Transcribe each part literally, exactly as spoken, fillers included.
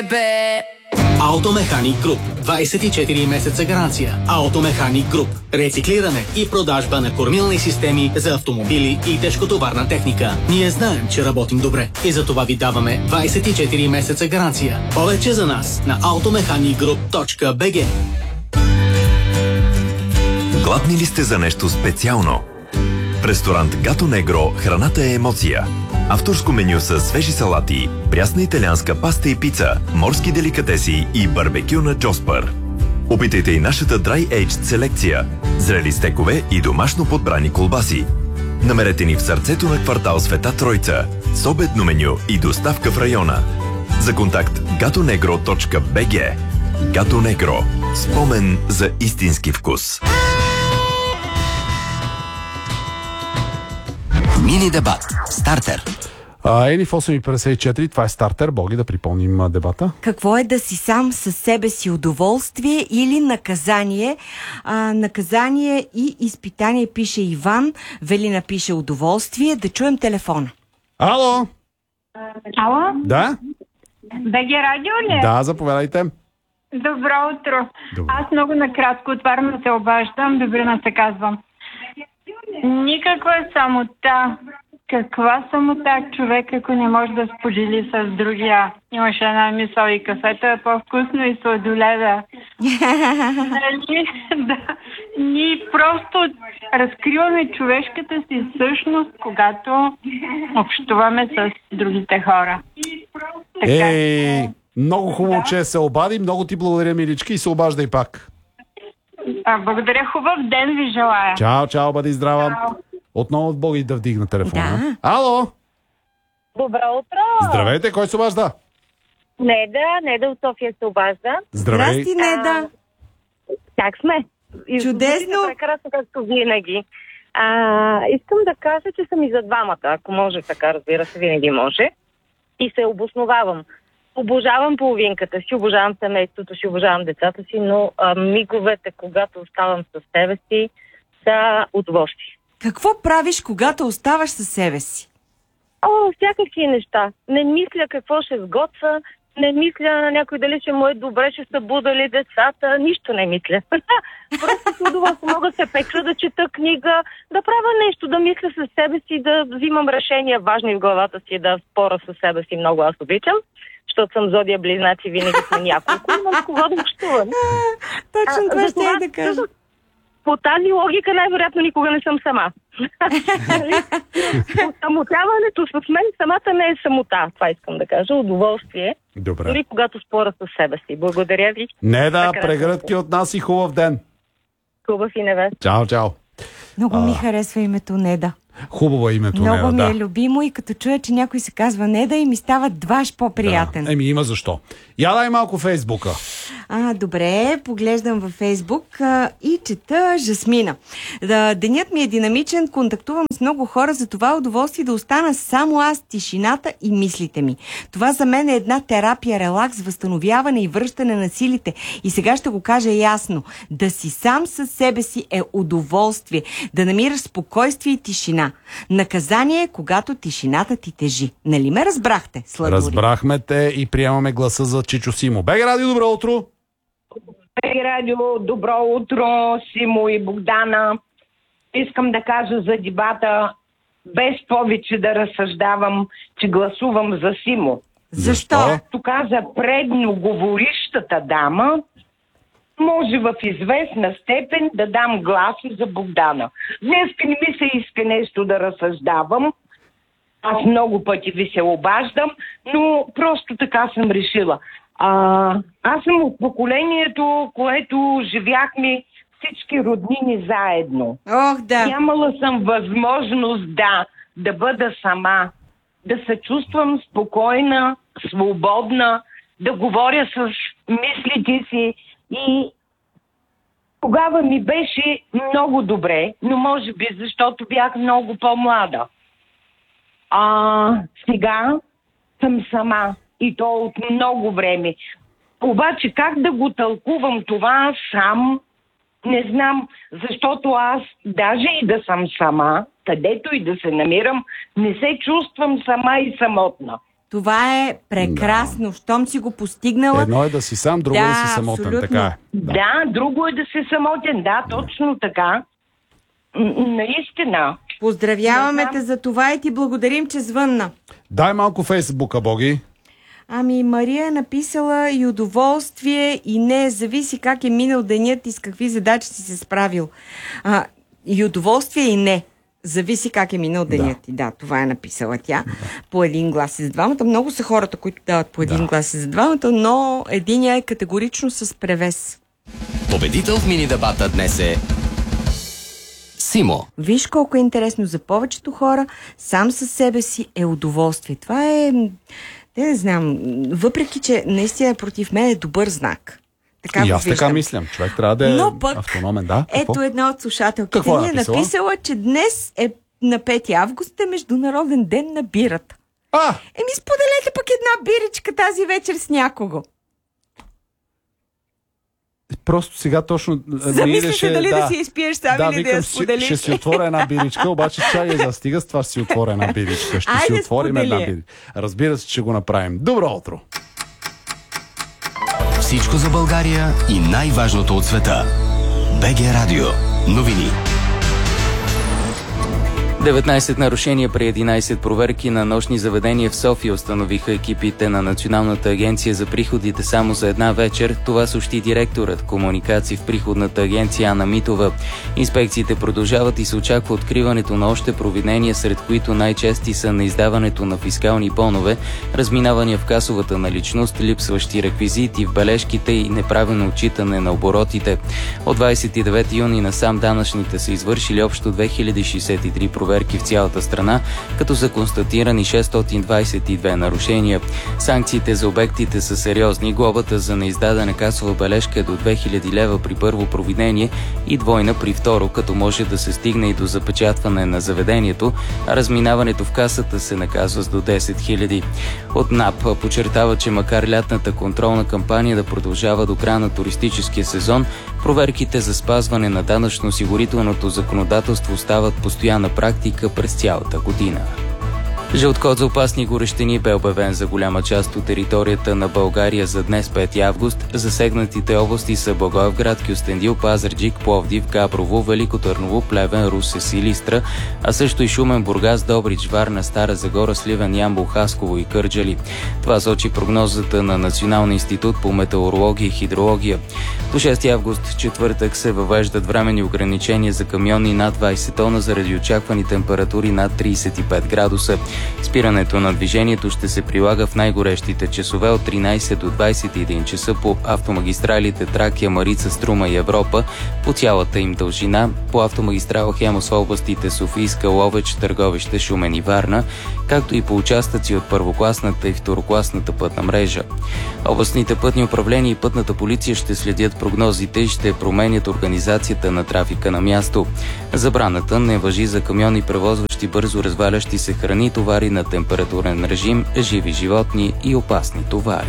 Автомеханик Груп. двайсет и четири месеца гаранция. Автомеханик Груп. Рециклиране и продажба на кормилни системи за автомобили и тежкотоварна техника. Ние знаем, че работим добре и за това ви даваме двайсет и четири месеца гаранция. Повече за нас на автомеханик груп точка би джи. Гладни ли сте за нещо специално? В ресторант Гато Негро храната е емоция. Авторско меню с свежи салати, прясна италианска паста и пица, морски деликатеси и барбекю на Джоспър. Опитайте и нашата Dry Aged селекция, зрели стекове и домашно подбрани колбаси. Намерете ни в сърцето на квартал Света Тройца, с обедно меню и доставка в района. За контакт гато негро точка би джи. Гато Негро. Спомен за истински вкус. Мини дебат. Стартер. Ениф осем и петдесет и четири, това е стартер. Боги, да припомним а, дебата. Какво е да си сам със себе си, удоволствие или наказание? А, наказание и изпитание, пише Иван. Велина пише удоволствие. Да чуем телефона. Ало? Ало? Да? БГ радио ли? Да, заповядайте. Добро утро. Добре. Аз много накратко отварям да се обаждам. Добрина се казвам. Никаква самота. Каква самота човек, ако не може да сподели с другия? Имаше една мисъл и кафето е по-вкусно и сладоледа. Нали? Да. Ние просто разкриваме човешката си същност, когато общуваме с другите хора. Така. Ей, много хубаво, че се обади. Много ти благодаря, милички, и се обаждай пак. А, благодаря, хубав ден ви желая. Чао, чао, бъди здрава. Чао. Отново Боги да вдигна телефона. Да. Ало? Добро утро! Здравейте, кой се обажда? Неда, Неда от София се обажда. Здравей. Здрасти, Неда. Как сме? Чудесно. Прекрасно, както винаги. А, искам да кажа, че съм и за двамата, ако може така, разбира се, винаги може. И се обосновавам. Обожавам половинката си, обожавам семейството си, обожавам децата си, но а, миговете, когато оставам със себе си, са удоволствие. Какво правиш, когато оставаш със себе си? О, всякакви неща. Не мисля какво ще сготвя, не мисля на някой дали ще му е добре, ще са будали децата, нищо не мисля. Просто с удоволствие мога да се пекля, да чета книга, да правя нещо, да мисля със себе си, да взимам решения важни в главата си, да спора със себе си. Много аз обичам, защото съм зодия близнаци, винаги сме няколко, но с кого да общувам. Точно това ще я да кажа. По тази логика най-вероятно никога не съм сама. Самотяването с мен самата не е самота. Това искам да кажа. Удоволствие. Добре. Дори когато спора със себе си. Благодаря ви. Не да, Така, прегръдки от нас и хубав ден. Хубав и невест. Чао, чао. Много ми харесва името Неда. Хубаво е името. Много Неда, ми да. е любимо и като чуя, че някой се казва Неда и ми става дваж по-приятен. Да. Еми има защо. Я дай малко Фейсбука. А, добре, поглеждам във Фейсбук а, и чета Жасмина. Да, денят ми е динамичен, контактувам с много хора, за това удоволствие да остана само аз, тишината и мислите ми. Това за мен е една терапия, релакс, възстановяване и връщане на силите. И сега ще го кажа ясно. Да си сам със себе си е удоволствие. Да намираш спокойствие и тишина. Наказание е, когато тишината ти тежи. Нали ме разбрахте, сладури? Разбрахме те и приемаме гласа за Чичо Симо. БГ Радио, добро утро! БГ Радио, добро утро, Симо и Богдана. Искам да кажа за дебата, без повече да разсъждавам, че гласувам за Симо. Защо? Както каза предноговорищата дама, може в известна степен да дам гласа за Богдана. Днес не ми се иска нещо да разсъждавам. Аз много пъти ви се обаждам, но просто така съм решила. А, аз съм от поколението, което живяхме всички роднини заедно. Ох, да. Нямала съм възможност да, да бъда сама, да се чувствам спокойна, свободна, да говоря с мислите си и тогава ми беше много добре, но може би защото бях много по-млада. А сега съм сама и то от много време. Обаче как да го тълкувам това сам, не знам, защото аз даже и да съм сама, където и да се намирам, не се чувствам сама и самотна. Това е прекрасно. Да. Щом си го постигнала. Едно е да си сам, друго да, да си самотен. Абсолютно. Така е. Да. да, друго е да си самотен. Да, точно така. Наистина. Поздравяваме те за това и ти благодарим, че звънна. Дай малко Фейсбука, Боги. Ами, Мария е написала и удоволствие, и не, зависи как е минал денят и с какви задачи си се справил. А, и удоволствие, и не. Зависи как е минал денят ти. Да. да, това е написала тя. Да. По един глас и за двамата. Много са хората, които дават по един да. глас и за двамата, но единия е категорично с превес. Победител в мини-дебата днес е Симо. Виж колко е интересно за повечето хора. Сам със себе си е удоволствие. Това е... Не, не знам. Въпреки, че наистина против мен е добър знак. Така и аз така мислям. Човек трябва да е но пък, автономен. Да? Ето една от слушателките ни е написала? написала, че днес е на пети август е Международен ден на бирата. А! Еми споделете пък една биричка тази вечер с някого. Просто сега точно... Замисли се дали да, да си изпиеш сам да, или да я споделиш. Ще си отворя една биричка, обаче чакай да стига с това, ще си отворя една биричка. Ще Айде си отворим сподели. една биричка. Разбира се, че го направим. Добро утро! Всичко за България и най-важното от света. БГ Радио. Новини. деветнайсет нарушения при единайсет проверки на нощни заведения в София установиха екипите на Националната агенция за приходите само за една вечер. Това съобщи директорът комуникации в приходната агенция Ана Митова. Инспекциите продължават и се очаква откриването на още провинения, сред които най-чести са на издаването на фискални бонове, разминавания в касовата наличност, липсващи реквизити в бележките и неправилно отчитане на оборотите. От двайсет и девети юни насам данъчните са извършили общо две хиляди шейсет и три проверки в цялата страна, като са констатирани шестстотин двайсет и две нарушения. Санкциите за обектите са сериозни. Глобата за неиздадена касова бележка е до две хиляди лева при първо провинение и двойна при второ, като може да се стигне и до запечатване на заведението, а разминаването в касата се наказва с до десет хиляди. От НАП подчертава, че макар лятната контролна кампания да продължава до края на туристическия сезон, проверките за спазване на данъчно-осигурителното законодателство стават постоянна практика през цялата година. Жълт код за опасни горещини бе обявен за голяма част от територията на България за днес, пети август. Засегнатите области са Благоевград, Кюстендил, Пазарджик, Пловдив, Габрово, Велико Търново, Плевен, Русе, Силистра, а също и Шумен, Бургас, Добрич, Варна, Стара Загора, Сливен, Ямбол, Хасково и Кърджали. Това сочи прогнозата на Националния институт по метеорология и хидрология. До шести август, четвъртък, се въвеждат временни ограничения за камиони над двайсет тона заради очаквани температури над трийсет и пет градуса. Спирането на движението ще се прилага в най-горещите часове от тринайсет до двайсет и един часа по автомагистралите Тракия, Марица, Струма и Европа по цялата им дължина, по автомагистрала Хемус в областите Софийска, Ловеч, Търговище, Шумен и Варна, както и по участъци от първокласната и второкласната пътна мрежа. Областните пътни управления и пътната полиция ще следят прогнозите и ще променят организацията на трафика на място. Забраната не важи за камиони, превозващи бързо развалящи се храни, товари на температурен режим, живи животни и опасни товари.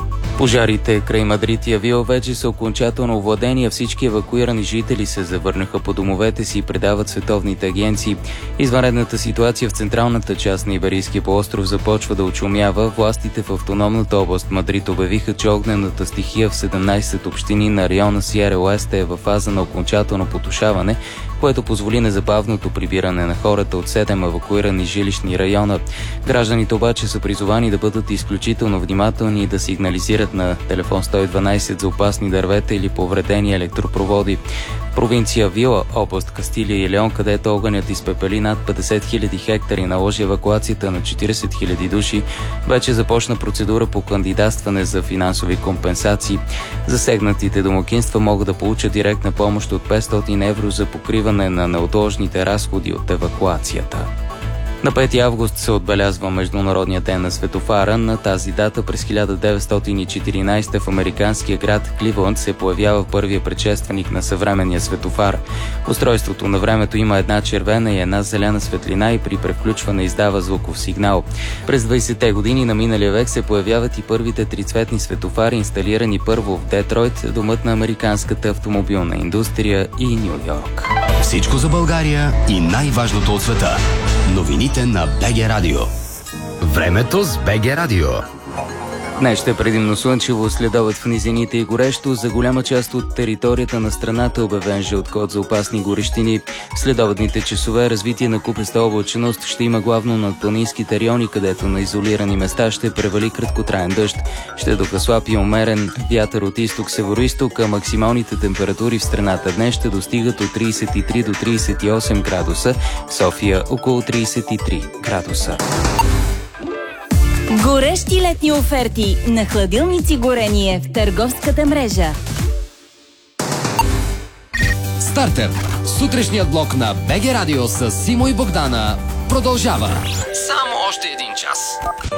Пожарите край Мадрид и Авила вече са окончателно овладени, а всички евакуирани жители се завърнаха по домовете си и предават световните агенции. Извънредната ситуация в централната част на Иберийския полуостров започва да очумява. Властите в автономната област Мадрид обявиха, че огнената стихия в седемнайсет общини на района Сиера Уеста е във фаза на окончателно потушаване, което позволи незабавното прибиране на хората от седем евакуирани жилищни района. Гражданите обаче са призовани да бъдат изключително внимателни и да сигнализират на телефон сто и дванайсет за опасни дървета или повредени електропроводи. В провинция Вила, област Кастилия и Леон, където огънят изпепели над петдесет хиляди хектари, наложи евакуацията на четирийсет хиляди души, вече започна процедура по кандидатстване за финансови компенсации. Засегнатите домакинства могат да получат директна помощ от петстотин евро за покриване на неотложните разходи от евакуацията. На пети август се отбелязва Международния ден на светофара. На тази дата през хиляда деветстотин и четиринайсета в американския град Кливланд се появява първия предшественик на съвременния светофар. Устройството на времето има една червена и една зелена светлина и при превключване издава звуков сигнал. През двайсетте години на миналия век се появяват и първите трицветни светофари, инсталирани първо в Детройт, домът на американската автомобилна индустрия, и Ню Йорк. Всичко за България и най-важното от света. Новините на БГ Радио. Времето с БГ Радио. Днес ще е предимно слънчево, следобед в низините и горещо. За голяма част от територията на страната обявен жълт код за опасни горещини. В следобедните часове развитие на купеста облачност ще има главно над планинските райони, където на изолирани места ще превали краткотраен дъжд. Ще духа слаб и умерен вятър от изток-североизток, а максималните температури в страната днес ще достигат от тридесет и три до тридесет и осем градуса, в София около тридесет и три градуса. Горещи летни оферти на хладилници горение в търговската мрежа. Стартер. Сутрешният блок на БГ Радио с Симо и Богдана продължава. Само още един час.